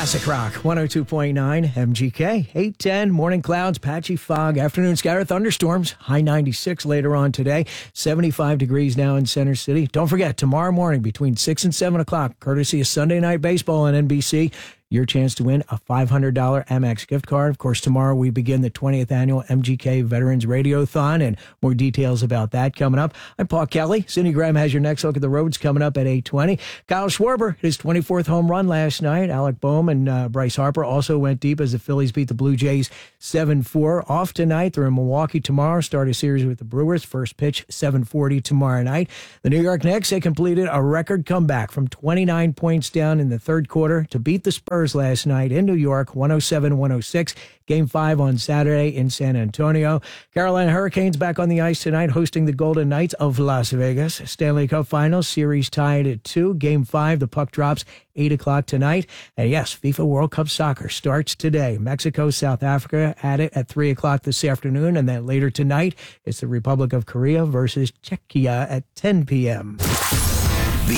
Classic Rock 102.9 MGK 810. Morning clouds, patchy fog, afternoon scattered thunderstorms, high 96 later on today, 75 degrees now in Center City. Don't forget, tomorrow morning between 6 and 7 o'clock, courtesy of Sunday Night Baseball on NBC, your chance to win a $500 Amex gift card. Of course, tomorrow we begin the 20th annual MGK Veterans Radiothon, and more details about that coming up. I'm Paul Kelly. Cindy Graham has your next look at the roads coming up at 8:20. Kyle Schwarber, his 24th home run last night. Alec Boehm and Bryce Harper also went deep as the Phillies beat the Blue Jays 7-4. Off tonight. They're in Milwaukee tomorrow. Start a series with the Brewers. First pitch, 7:40 tomorrow night. The New York Knicks, they completed a record comeback from 29 points down in the third quarter to beat the Spurs last night in New York, 107-106. Game 5 on Saturday in San Antonio. Carolina Hurricanes back on the ice tonight, hosting the Golden Knights of Las Vegas. Stanley Cup Finals, series tied at 2. Game 5, the puck drops 8 o'clock tonight. And yes, FIFA World Cup Soccer starts today. Mexico, South Africa at it at 3 o'clock this afternoon. And then later tonight, it's the Republic of Korea versus Czechia at 10 p.m. The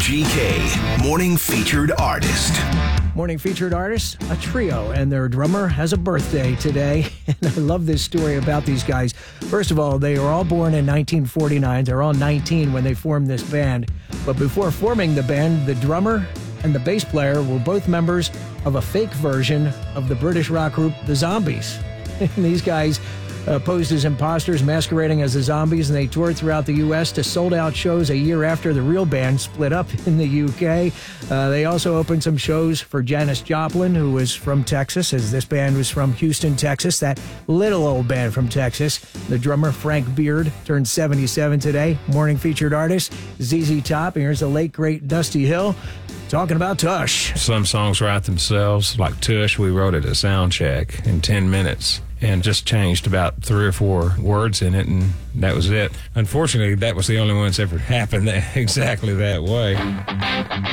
MGK Morning Featured Artist. Morning featured artist, a trio, and their drummer has a birthday today. And I love this story about these guys. First of all, they were all born in 1949. They're all 19 when they formed this band. But before forming the band, the drummer and the bass player were both members of a fake version of the British rock group The Zombies. And these guys posed as imposters, masquerading as the Zombies, and they toured throughout the U.S. to sold-out shows a year after the real band split up in the U.K. They also opened some shows for Janis Joplin, who was from Texas, as this band was from Houston, Texas, that little old band from Texas. The drummer, Frank Beard, turned 77 today. Morning featured artist, ZZ Top. And here's the late, great Dusty Hill talking about Tush. Some songs write themselves, like Tush. We wrote it at sound check in 10 minutes and just changed about 3 or 4 words in it, and that was it. Unfortunately, that was the only one that's ever happened exactly that way.